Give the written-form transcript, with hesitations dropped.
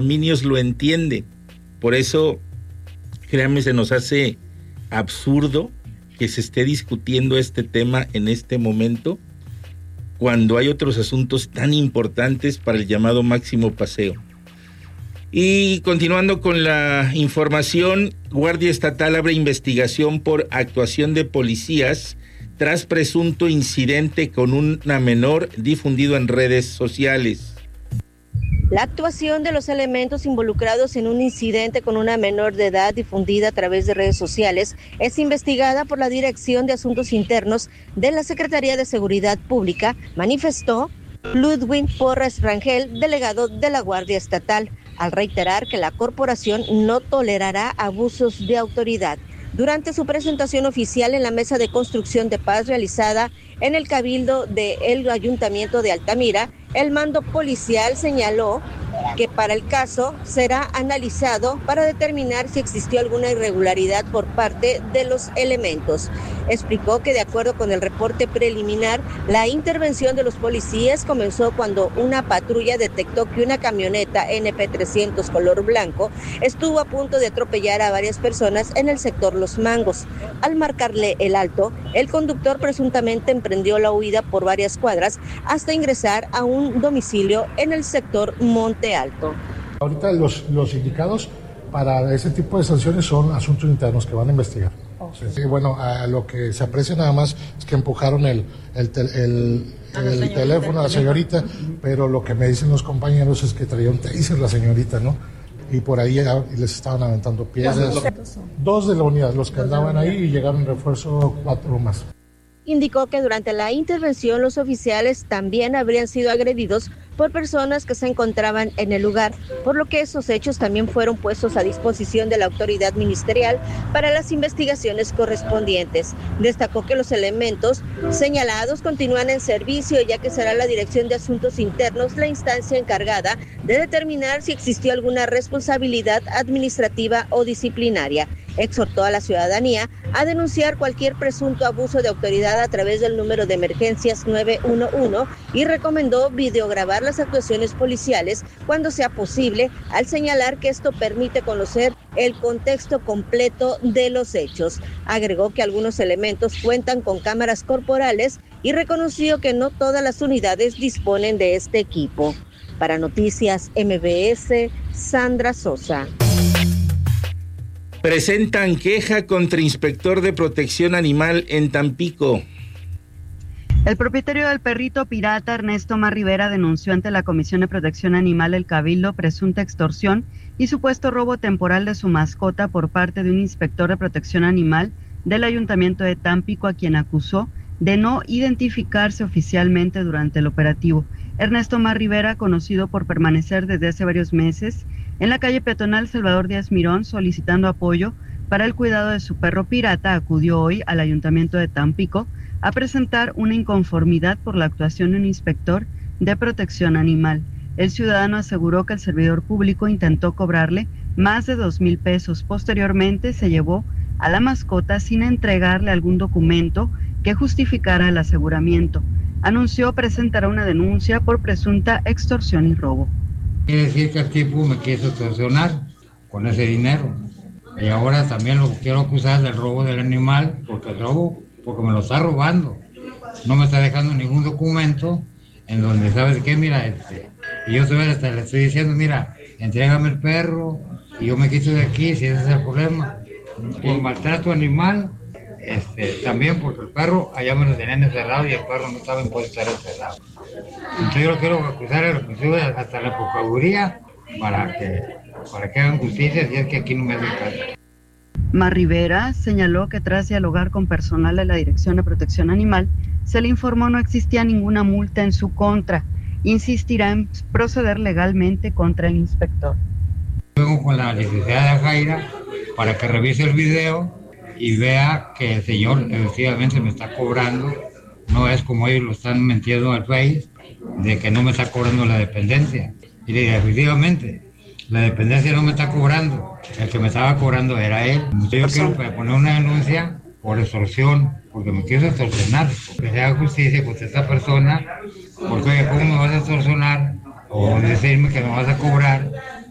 condominios lo entiende. Por eso, créanme, se nos hace absurdo que se esté discutiendo este tema en este momento, cuando hay otros asuntos tan importantes para el llamado máximo paseo. Y continuando con la información, Guardia Estatal abre investigación por actuación de policías tras presunto incidente con una menor difundido en redes sociales. La actuación de los elementos involucrados en un incidente con una menor de edad difundida a través de redes sociales es investigada por la Dirección de Asuntos Internos de la Secretaría de Seguridad Pública, manifestó Ludwig Porras Rangel, delegado de la Guardia Estatal, al reiterar que la corporación no tolerará abusos de autoridad. Durante su presentación oficial en la Mesa de Construcción de Paz realizada en el Cabildo del Ayuntamiento de Altamira, el mando policial señaló que para el caso será analizado para determinar si existió alguna irregularidad por parte de los elementos. Explicó que de acuerdo con el reporte preliminar, la intervención de los policías comenzó cuando una patrulla detectó que una camioneta NP300 color blanco estuvo a punto de atropellar a varias personas en el sector Los Mangos. Al marcarle el alto, el conductor presuntamente emprendió la huida por varias cuadras hasta ingresar a un domicilio en el sector Monte Alto. Ahorita los indicados para ese tipo de sanciones son asuntos internos que van a investigar. Sí, bueno, a lo que se aprecia nada más es que empujaron el teléfono a la señorita, pero lo que me dicen los compañeros es que traía un taser la señorita, ¿no? Y por ahí les estaban aventando piedras. 2 de la unidad, los que andaban ahí, y llegaron refuerzo 4 más. Indicó que durante la intervención los oficiales también habrían sido agredidos por personas que se encontraban en el lugar, por lo que esos hechos también fueron puestos a disposición de la autoridad ministerial para las investigaciones correspondientes. Destacó que los elementos señalados continúan en servicio, ya que será la Dirección de Asuntos Internos la instancia encargada de determinar si existió alguna responsabilidad administrativa o disciplinaria. Exhortó a la ciudadanía a denunciar cualquier presunto abuso de autoridad a través del número de emergencias 911 y recomendó videograbar las actuaciones policiales cuando sea posible, al señalar que esto permite conocer el contexto completo de los hechos. Agregó que algunos elementos cuentan con cámaras corporales y reconoció que no todas las unidades disponen de este equipo. Para Noticias MBS, Sandra Sosa. Presentan queja contra inspector de protección animal en Tampico. El propietario del perrito pirata, Ernesto Mar Rivera, denunció ante la Comisión de Protección Animal del Cabildo presunta extorsión y supuesto robo temporal de su mascota por parte de un inspector de protección animal del Ayuntamiento de Tampico, a quien acusó de no identificarse oficialmente durante el operativo. Ernesto Mar Rivera, conocido por permanecer desde hace varios meses en la calle peatonal Salvador Díaz Mirón solicitando apoyo para el cuidado de su perro pirata, acudió hoy al Ayuntamiento de Tampico a presentar una inconformidad por la actuación de un inspector de protección animal. El ciudadano aseguró que el servidor público intentó cobrarle más de 2,000 pesos. Posteriormente se llevó a la mascota sin entregarle algún documento que justificara el aseguramiento. Anunció presentará una denuncia por presunta extorsión y robo. Quiere decir que el tipo me quiso extorsionar con ese dinero. Y ahora también lo quiero acusar del robo del animal, porque me lo está robando. No me está dejando ningún documento en donde, ¿sabes qué? Mira, y yo le estoy diciendo, mira, entrégame el perro y yo me quito de aquí, si ese es el problema. Por maltrato animal, también porque el perro allá me lo tenían encerrado y el perro no estaba impuesto a estar encerrado. Entonces yo lo quiero acusar hasta la Procuraduría para que hagan justicia, si es que aquí no me hacen caso. Mar Rivera señaló que tras dialogar con personal de la Dirección de Protección Animal, se le informó no existía ninguna multa en su contra. Insistirá en proceder legalmente contra el inspector. Vengo con la licenciada Jaira para que revise el video y vea que el señor efectivamente me está cobrando. No es como ellos lo están mintiendo al país, de que no me está cobrando la dependencia. Y le digo, efectivamente, la dependencia no me está cobrando, el que me estaba cobrando era él. Yo quiero poner una denuncia por extorsión, porque me quiso extorsionar, que se haga justicia contra esta persona, porque oye, ¿cómo me vas a extorsionar? O decirme que me vas a cobrar